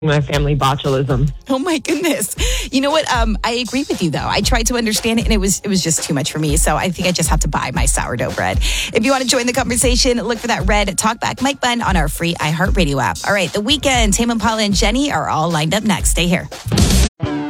my family botulism. Oh my goodness. You know what? I agree with you though. I tried to understand it and it was just too much for me. So I think I just have to buy my sourdough bread. If you want to join the conversation, look for that red Talkback Mike button on our free iHeartRadio app. All right, The Weeknd, Tame Impala, and Jenny are all lined up next. Stay here.